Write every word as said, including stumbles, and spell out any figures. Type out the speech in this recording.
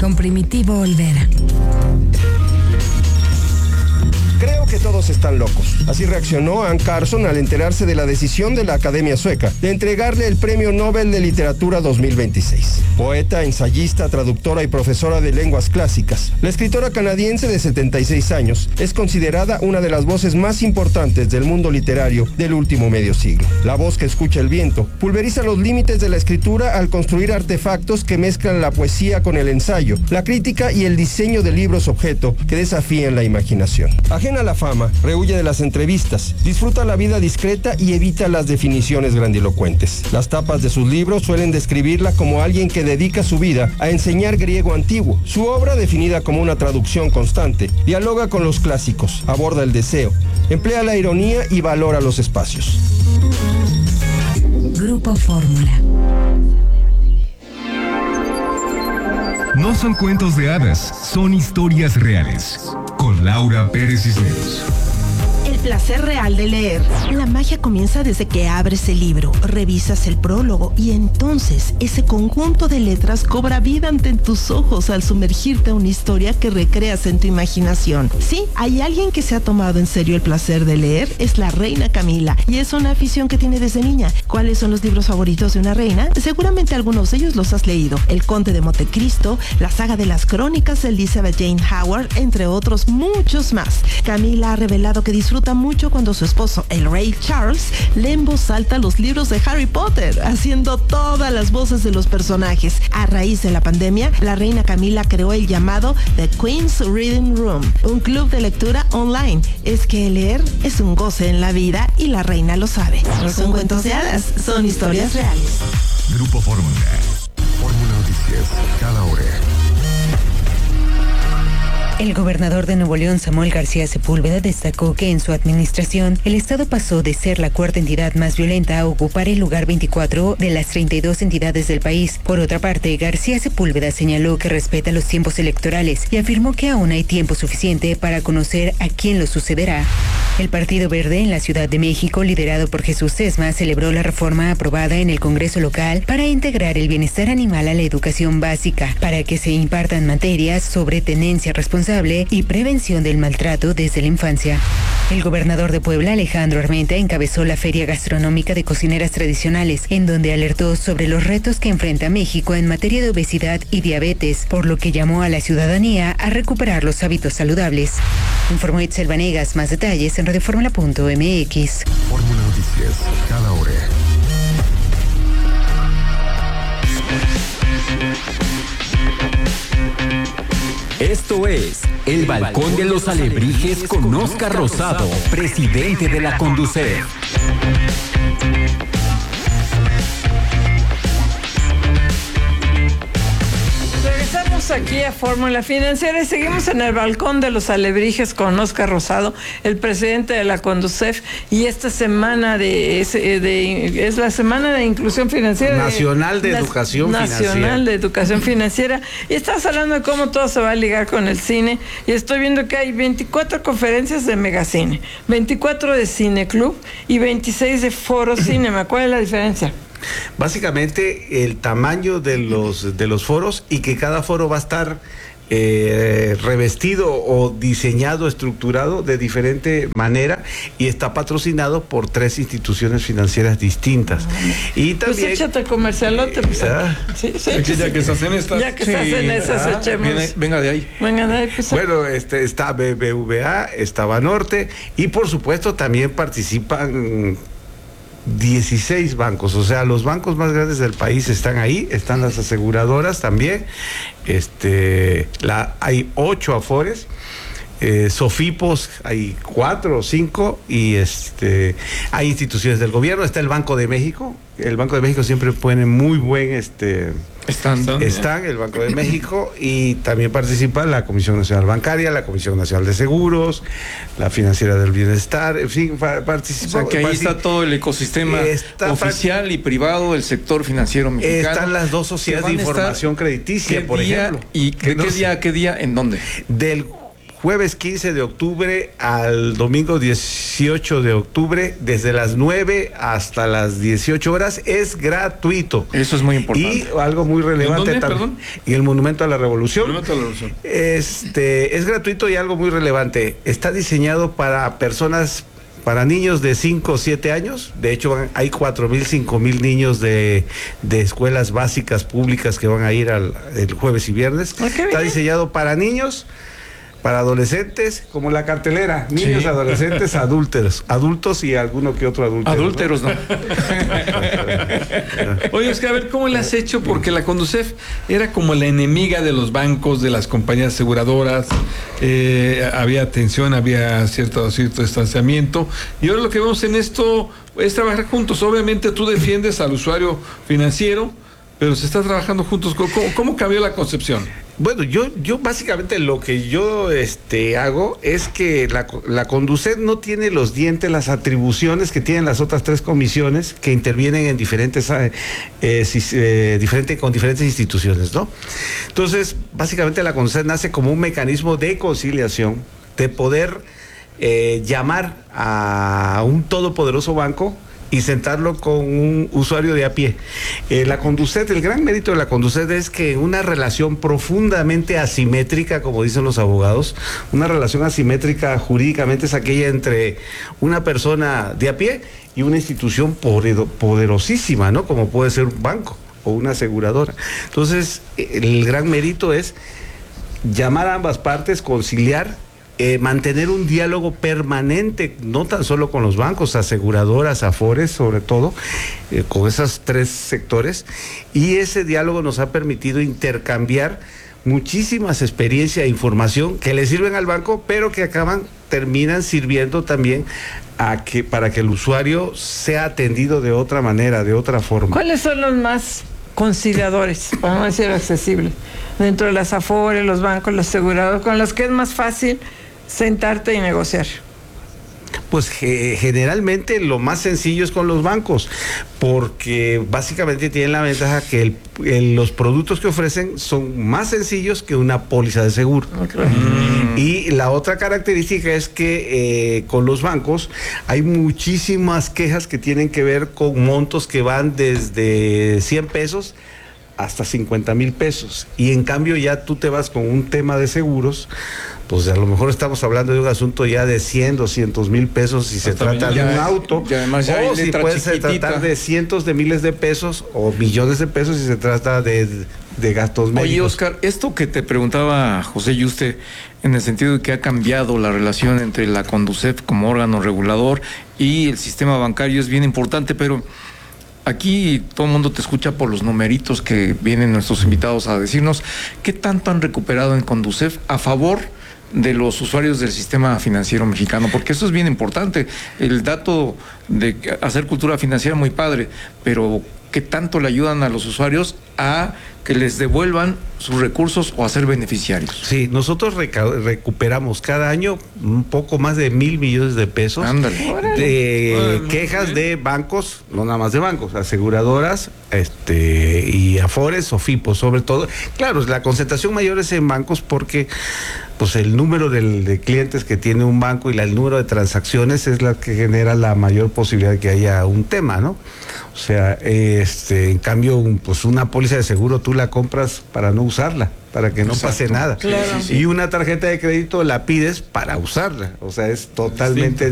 con Primitivo Olvera. Creo que todos están locos. Así reaccionó Anne Carson al enterarse de la decisión de la Academia Sueca de entregarle el Premio Nobel de Literatura dos mil veintiséis. Poeta, ensayista, traductora y profesora de lenguas clásicas, la escritora canadiense de setenta y seis años es considerada una de las voces más importantes del mundo literario del último medio siglo. La voz que escucha el viento pulveriza los límites de la escritura al construir artefactos que mezclan la poesía con el ensayo, la crítica y el diseño de libros objeto que desafían la imaginación. Ajena a la fama, rehuye de las entrevistas, disfruta la vida discreta y evita las definiciones grandilocuentes. Las tapas de sus libros suelen describirla como alguien que dedica su vida a enseñar griego antiguo. Su obra, definida como una traducción constante, dialoga con los clásicos, aborda el deseo, emplea la ironía y valora los espacios. Grupo Fórmula. No son cuentos de hadas, son historias reales. Con Laura Pérez Cisneros. El placer real de leer. La magia comienza desde que abres el libro, revisas el prólogo y entonces ese conjunto de letras cobra vida ante tus ojos al sumergirte a una historia que recreas en tu imaginación. Sí, hay alguien que se ha tomado en serio el placer de leer, es la reina Camila, y es una afición que tiene desde niña. ¿Cuáles son los libros favoritos de una reina? Seguramente algunos de ellos los has leído. El Conde de Montecristo, la saga de las crónicas de Elizabeth Jane Howard, entre otros muchos más. Camila ha revelado que disfruta mucho cuando su esposo, el rey Charles, lee en voz alta los libros de Harry Potter, haciendo todas las voces de los personajes. A raíz de la pandemia, la reina Camila creó el llamado The Queen's Reading Room, un club de lectura online. Es que leer es un goce en la vida y la reina lo sabe. No son cuentos de hadas, son historias reales. Grupo Fórmula. Fórmula Noticias, cada hora. El gobernador de Nuevo León, Samuel García Sepúlveda, destacó que en su administración el Estado pasó de ser la cuarta entidad más violenta a ocupar el lugar veinticuatro de las treinta y dos entidades del país. Por otra parte, García Sepúlveda señaló que respeta los tiempos electorales y afirmó que aún hay tiempo suficiente para conocer a quién lo sucederá. El Partido Verde en la Ciudad de México, liderado por Jesús Sesma, celebró la reforma aprobada en el Congreso local para integrar el bienestar animal a la educación básica, para que se impartan materias sobre tenencia responsable y prevención del maltrato desde la infancia. El gobernador de Puebla, Alejandro Armenta, encabezó la Feria Gastronómica de Cocineras Tradicionales, en donde alertó sobre los retos que enfrenta México en materia de obesidad y diabetes, por lo que llamó a la ciudadanía a recuperar los hábitos saludables. Informó Itzel Vanegas. Más detalles en radioformula punto m x. Fórmula Noticias, cada hora. Esto es El Balcón de los Alebrijes con Óscar Rosado, presidente de la Conducef. Regresamos aquí a Fórmula Financiera y seguimos en el Balcón de los Alebrijes con Óscar Rosado, el presidente de la Conducef, y esta semana de es, de, es la semana de inclusión financiera nacional de, de educación nacional financiera nacional de educación financiera, y estás hablando de cómo todo se va a ligar con el cine, y estoy viendo que hay veinticuatro conferencias de Megacine, veinticuatro de Cineclub y veintiséis de Foro Cinema. ¿Cuál es la diferencia? Básicamente el tamaño de los de los foros, y que cada foro va a estar eh, revestido o diseñado, estructurado de diferente manera, y está patrocinado por tres instituciones financieras distintas. Y también, pues échate comercialote, pues, ah, sí, sí, sí, ya que estás en estas, ya que sí, estás en esas, ah, echemos. Viene, venga de ahí. Venga de ahí, pues. Bueno, este está B B V A, está Banorte, y por supuesto también participan dieciséis bancos, o sea, los bancos más grandes del país están ahí, están las aseguradoras también, este, la, hay ocho afores, eh, Sofipos hay cuatro o cinco, y este, hay instituciones del gobierno, está el Banco de México, el Banco de México siempre pone muy buen, este, Están, están el Banco de México, y también participa la Comisión Nacional Bancaria, la Comisión Nacional de Seguros, la Financiera del Bienestar, en fin, participa. O sea, que ahí está todo el ecosistema está oficial y privado del sector financiero mexicano. Están las dos sociedades de información crediticia, por día, ejemplo. ¿Y de qué día a qué día, en dónde? Del jueves quince de octubre al domingo dieciocho de octubre, desde las nueve hasta las dieciocho horas, es gratuito. Eso es muy importante. Y algo muy relevante ¿En dónde, también. En el Monumento a la Revolución. Monumento a la Revolución. Este, es gratuito y algo muy relevante. Está diseñado para personas, para niños de cinco o siete años. De hecho, van, hay cuatro mil, cinco mil niños de, de escuelas básicas públicas que van a ir al, el jueves y viernes. Está diseñado para niños, para adolescentes, como la cartelera, niños, sí. adolescentes, adúlteros, adultos y alguno que otro adulto. Adúlteros, ¿no? ¿no? Oye, Oscar, a ver, ¿cómo le has hecho? Porque la Conducef era como la enemiga de los bancos, de las compañías aseguradoras, eh, había tensión, había cierto, cierto distanciamiento, y ahora lo que vemos en esto es trabajar juntos. Obviamente tú defiendes al usuario financiero, pero se está trabajando juntos. ¿Cómo, cómo cambió la concepción? Bueno, yo, yo básicamente lo que yo este, hago es que la, la Conducef no tiene los dientes, las atribuciones que tienen las otras tres comisiones que intervienen en diferentes, eh, eh, diferente, con diferentes instituciones, ¿no? Entonces, básicamente la Conducef nace como un mecanismo de conciliación, de poder eh, llamar a un todopoderoso banco y sentarlo con un usuario de a pie. Eh, la Conducef, el gran mérito de la Conducef es que una relación profundamente asimétrica, como dicen los abogados, una relación asimétrica jurídicamente es aquella entre una persona de a pie y una institución poderosísima, ¿no? Como puede ser un banco o una aseguradora. Entonces, el gran mérito es llamar a ambas partes, conciliar, Eh, mantener un diálogo permanente, no tan solo con los bancos, aseguradoras, afores, sobre todo, eh, con esos tres sectores, y ese diálogo nos ha permitido intercambiar muchísimas experiencias e información que le sirven al banco, pero que acaban, terminan sirviendo también a que, para que el usuario sea atendido de otra manera, de otra forma. ¿Cuáles son los más conciliadores, para no decir accesibles, dentro de las afores, los bancos, los asegurados, con los que es más fácil sentarte y negociar? Pues ge generalmente lo más sencillo es con los bancos, porque básicamente tienen la ventaja que el, el, los productos que ofrecen son más sencillos que una póliza de seguro. Okay. Mm. Y la otra característica es que eh, con los bancos hay muchísimas quejas que tienen que ver con montos que van desde cien pesos hasta cincuenta mil pesos, y en cambio ya tú te vas con un tema de seguros, pues a lo mejor estamos hablando de un asunto ya de cien, doscientos mil pesos si se trata de un auto, y además ya o si puede tratar de cientos de miles de pesos o millones de pesos si se trata de, de gastos médicos. Oye, Oscar, esto que te preguntaba José Yuste, en el sentido de que ha cambiado la relación entre la Conducef como órgano regulador y el sistema bancario, es bien importante, pero aquí todo el mundo te escucha por los numeritos que vienen nuestros invitados a decirnos. ¿Qué tanto han recuperado en Conducef a favor de los usuarios del sistema financiero mexicano? Porque eso es bien importante. El dato de hacer cultura financiera muy padre, pero ¿qué tanto le ayudan a los usuarios a que les devuelvan sus recursos o a ser beneficiarios? Sí, nosotros recuperamos cada año un poco más de mil millones de pesos. Ándale. de Órale. quejas de bancos, no nada más de bancos, aseguradoras, este y afores o FIPOS sobre todo. Claro, la concentración mayor es en bancos porque pues el número de, de clientes que tiene un banco y la, el número de transacciones es la que genera la mayor posibilidad de que haya un tema, ¿no? O sea, este, en cambio, un, pues una póliza de seguro tú la compras para no usarla, para que no Exacto. pase nada. Claro. Y una tarjeta de crédito la pides para usarla. O sea, es totalmente